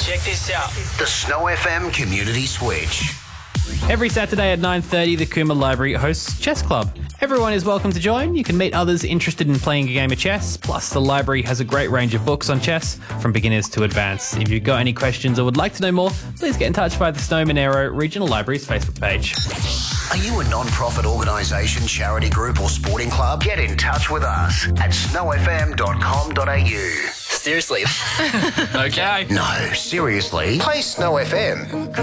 Check this out. The Snow FM Community Switch. Every Saturday at 9:30, the Cooma Library hosts Chess Club. Everyone is welcome to join. You can meet others interested in playing a game of chess. Plus, the library has a great range of books on chess, from beginners to advanced. If you've got any questions or would like to know more, please get in touch via the Snow Monero Regional Library's Facebook page. Are you a non-profit organisation, charity group or sporting club? Get in touch with us at snowfm.com.au. Seriously. Okay. No, seriously. Play Snow FM.